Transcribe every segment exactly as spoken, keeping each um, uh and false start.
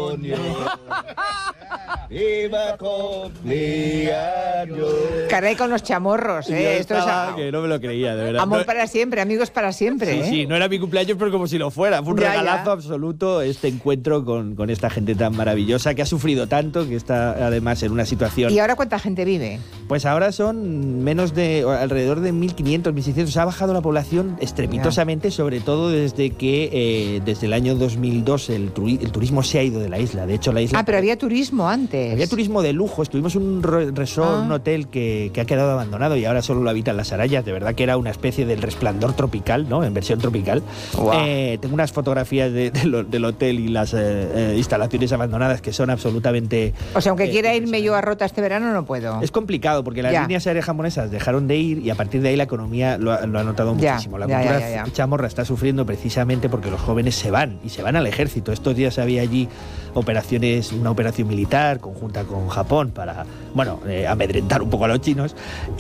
cumpleaños. ¡Viva cumpleaños! Caray con los chamorros, ¿eh? Yo Esto estaba es que no me lo creía, de verdad. amor No- para siempre, amigos para siempre. Sí, ¿eh? sí, no era mi cumpleaños, pero como si lo fuera. Fue un Ya, regalazo ya. absoluto este encuentro con, con esta gente tan maravillosa que ha sufrido tanto, que está además en una situación... ¿Y ahora cuánta gente vive? Pues ahora son menos de... alrededor de mil quinientos, mil seiscientos. Ha bajado la población estrepitosamente, sobre todo desde que eh, desde el año dos mil dos el, turi- el turismo se ha ido de la isla. De hecho, la isla... Ah, pero había turismo antes. Había turismo de lujo, estuvimos en un re- resort, Ah. un hotel que, que ha quedado abandonado y ahora solo lo habitan las arayas. De verdad que era una especie del Resplandor tropical, ¿no? En versión tropical. Guau. Eh, tengo unas fotografías de- de lo- del hotel y las eh, eh, instalaciones abandonadas que son absolutamente... O sea, aunque eh, quiera irme yo a Rota este verano, no puedo. Es complicado porque las Ya. líneas aéreas japonesas dejaron de ir y a partir de ahí la economía lo ha, lo ha notado Ya, muchísimo. La ya, cultura ya, ya, ya. chamorra está sufriendo precisamente porque los jóvenes se van y se van al ejército. Estos días había allí operaciones, una operación militar conjunta con Japón para, bueno, eh, amedrentar un poco a los chinos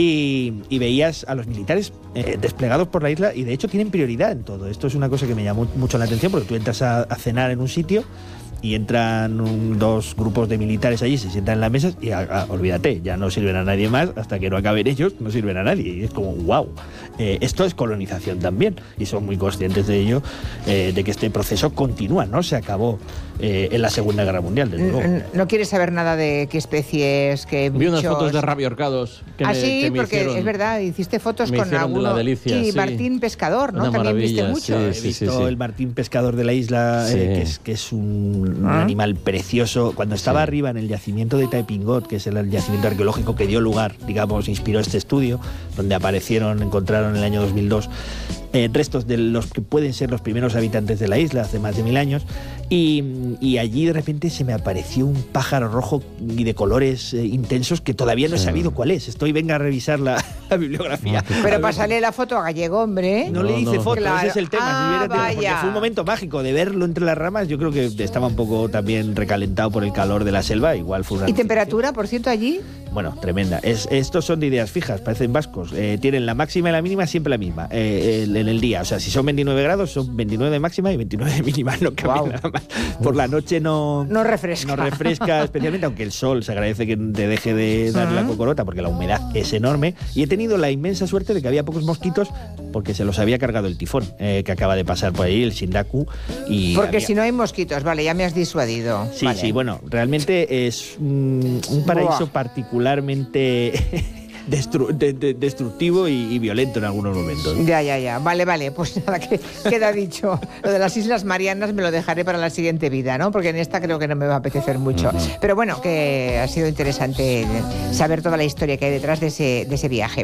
y, y veías a los militares eh, desplegados por la isla y de hecho tienen prioridad en todo. Esto es una cosa que me llamó mucho la atención porque tú entras a, a cenar en un sitio y entran un- dos grupos de militares allí, se sientan en las mesas y a- a- olvídate, ya no sirven a nadie más, hasta que no acaben ellos, no sirven a nadie. Y es como, wow, eh, esto es colonización también. Y son muy conscientes de ello, eh, de que este proceso continúa, no se acabó eh, en la Segunda Guerra Mundial, desde luego. N- No quieres saber nada de qué especies, qué Vi unas bichos? fotos de rabiorcados que, Ah, me, sí, que me porque hicieron. es verdad, hiciste fotos me con hicieron de alguno. la delicia, y sí. Martín Pescador, ¿no? Una También viste maravilla, mucho. sí, He sí, visto sí. el martín pescador de la isla, Sí. eh, que, es, que es un, un ¿Ah? animal precioso. Cuando estaba Sí. arriba en el yacimiento de Taipingot, que es el yacimiento arqueológico que dio lugar, digamos, inspiró este estudio, donde aparecieron, encontraron en el año dos mil dos eh, restos de los que pueden ser los primeros habitantes de la isla hace más de mil años. Y, y allí de repente se me apareció un pájaro rojo y de colores eh, intensos que todavía no he Sí. sabido cuál es. Estoy, venga a revisar la, la bibliografía. Ah, qué A Pero ver pasarle la foto a Gallego, hombre. no, No, le hice no. foto, Claro. ese es el tema. Ah, si hubiera tenido- porque vaya. fue un momento mágico de verlo entre las ramas. Yo creo que estaba un poco también recalentado por el calor de la selva. Igual fue una ¿Y noticia. temperatura, por cierto, allí? Bueno, tremenda. Es, estos son de ideas fijas, parecen vascos. Eh, tienen la máxima y la mínima siempre la misma eh, el- en el día. O sea, si son veintinueve grados, son veintinueve de máxima y veintinueve de mínima. No cambia Guau. nada más. Por la noche no, No refresca. no refresca especialmente, aunque el sol se agradece que te deje de dar la Ujú. cocorota porque la humedad es enorme. Y he tenido la inmensa suerte de que había pocos mosquitos porque se los había cargado el tifón eh, que acaba de pasar por ahí, el Shindaku. Y Porque había- si no hay mosquitos, vale, ya me has disuadido. Sí, Vale. sí, bueno, realmente es un, un paraíso Buah. particularmente destru- de- de- destructivo y, y violento en algunos momentos. Ya, ya, ya. Vale, vale. Pues nada, que queda dicho. Lo de las Islas Marianas me lo dejaré para la siguiente vida, ¿no? Porque en esta creo que no me va a apetecer mucho. Pero bueno, que ha sido interesante saber toda la historia que hay detrás de ese, de ese viaje.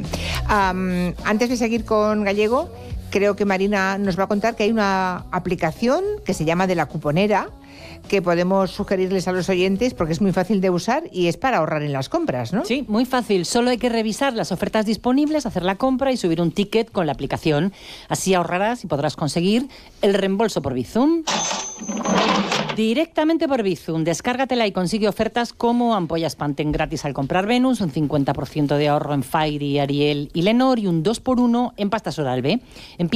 Am, antes de seguir con Gallego, creo que Marina nos va a contar que hay una aplicación que se llama De la Cuponera, que podemos sugerirles a los oyentes porque es muy fácil de usar y es para ahorrar en las compras, ¿no? Sí, muy fácil. Solo hay que revisar las ofertas disponibles, hacer la compra y subir un ticket con la aplicación. Así ahorrarás y podrás conseguir el reembolso por Bizum. Directamente por Bizum. Descárgatela y consigue ofertas como ampollas Pantene gratis al comprar Venus, un cincuenta por ciento de ahorro en Fairy, Ariel y Lenor y un dos por uno en pastas Oral-B. Empieza